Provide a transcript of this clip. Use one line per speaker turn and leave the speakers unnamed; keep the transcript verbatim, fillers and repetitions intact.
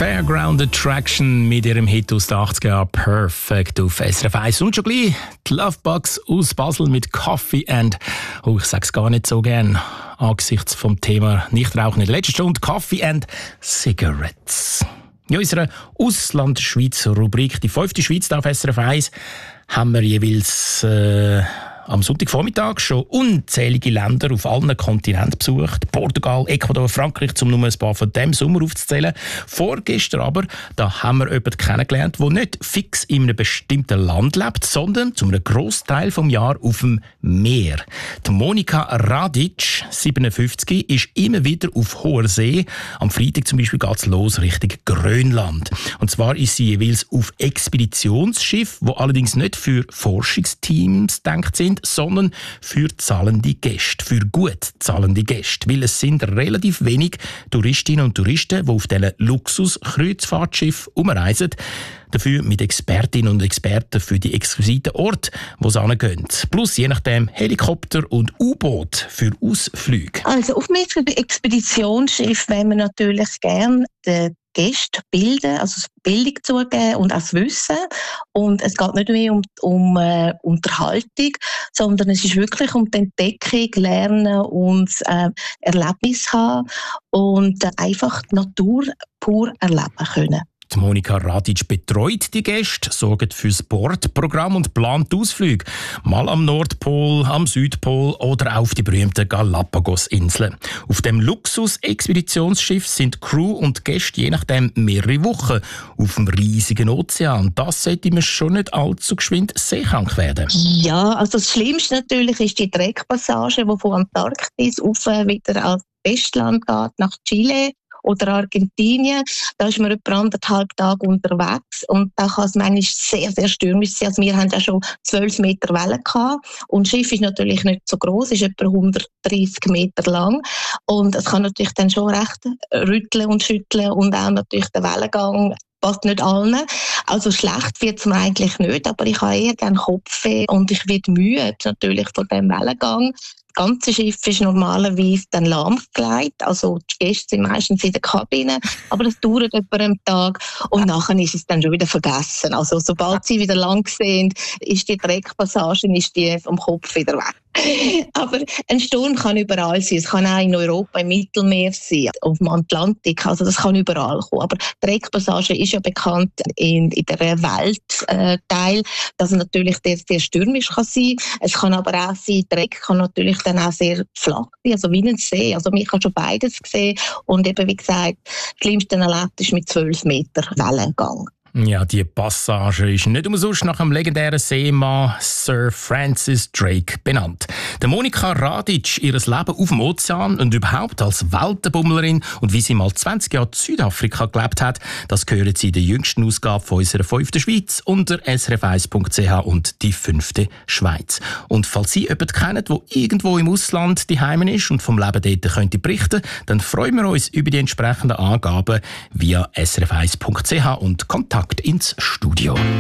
Fairground Attraction mit ihrem Hit aus den achtziger Jahren «Perfect» auf S R F eins. Und schon gleich die Lovebugs aus Basel mit «Coffee and...» Oh, ich sage es gar nicht so gern angesichts vom Thema Nichtrauchen in der letzten Stunde. «Coffee and Cigarettes». In unserer Ausland-Schweiz-Rubrik «Die fünfte Schweiz» auf S R F eins haben wir jeweils... Äh, am Sonntagvormittag schon unzählige Länder auf allen Kontinenten besucht. Portugal, Ecuador, Frankreich, um nur ein paar von diesem Sommer aufzuzählen. Vorgestern aber, da haben wir jemanden kennengelernt, der nicht fix in einem bestimmten Land lebt, sondern zu einem Grossteil des Jahres auf dem Meer. Die Monika Radic, siebenundfünfzig, ist immer wieder auf hoher See. Am Freitag zum Beispiel geht es los Richtung Grönland. Und zwar ist sie jeweils auf Expeditionsschiff, wo allerdings nicht für Forschungsteams gedacht sind, sondern für zahlende Gäste, für gut zahlende Gäste. Weil es sind relativ wenig Touristinnen und Touristen, die auf diesen Luxus-Kreuzfahrtschiffen umreisen. Dafür mit Expertinnen und Experten für die exquisiten Orte, wo sie hingehen. Plus je nachdem Helikopter und U-Boot für Ausflüge.
Also auf einem Expeditionsschiff wollen wir natürlich gerne den Gäste bilden, also Bildung zugeben und auch das Wissen. Und es geht nicht mehr um, um äh, Unterhaltung, sondern es ist wirklich um die Entdeckung, Lernen und äh, Erlebnis haben und äh, einfach die Natur pur erleben können.
Die Monika Radic betreut die Gäste, sorgt für das Bordprogramm und plant Ausflüge. Mal am Nordpol, am Südpol oder auf die berühmten Galapagos-Inseln. Auf dem Luxus-Expeditionsschiff sind Crew und Gäste je nachdem mehrere Wochen auf dem riesigen Ozean. Das sollte man schon nicht allzu geschwind seekrank werden.
Ja, also das Schlimmste natürlich ist die Dreckpassage, die von Antarktis auf wieder ans Festland geht, nach Chile oder Argentinien. Da ist man etwa anderthalb Tage unterwegs und da kann es manchmal sehr, sehr stürmisch sein. Also wir haben ja schon zwölf Meter Wellen gehabt und das Schiff ist natürlich nicht so groß, ist etwa hundertdreissig Meter lang und es kann natürlich dann schon recht rütteln und schütteln und auch natürlich der Wellengang passt nicht allen. Also schlecht wird es mir eigentlich nicht, aber ich habe eher gerne Kopfweh und ich werde müde natürlich von dem Wellengang. Das ganze Schiff ist normalerweise dann lahmgelegt, also die Gäste sind meistens in der Kabine, aber das dauert etwa einen Tag und nachher ist es dann schon wieder vergessen. Also sobald sie wieder lang sind, ist die Dreckpassage ist die vom Kopf wieder weg. Aber ein Sturm kann überall sein. Es kann auch in Europa im Mittelmeer sein, auf dem Atlantik. Also das kann überall kommen. Aber die Dreckpassage ist ja bekannt in, in der Weltteil, äh, dass es natürlich sehr, sehr stürmisch kann sein. Es kann aber auch sein, Dreck kann natürlich dann auch sehr flach sein, also wie ein See. Also ich habe schon beides gesehen und eben wie gesagt, das Schlimmste erlebt ist mit zwölf Meter Wellengang.
Ja, die Passage ist nicht umsonst nach dem legendären Seemann Sir Francis Drake benannt. Der Monika Radic, ihr Leben auf dem Ozean und überhaupt als Weltenbummlerin und wie sie mal zwanzig Jahre in Südafrika gelebt hat, das hören Sie in der jüngsten Ausgabe von unserer fünften Schweiz unter s r f eins punkt c h und die fünfte Schweiz. Und falls Sie jemanden kennen, der irgendwo im Ausland daheim ist und vom Leben dort könnte berichten, dann freuen wir uns über die entsprechenden Angaben via s r f eins punkt c h und Kontakt ins Studio.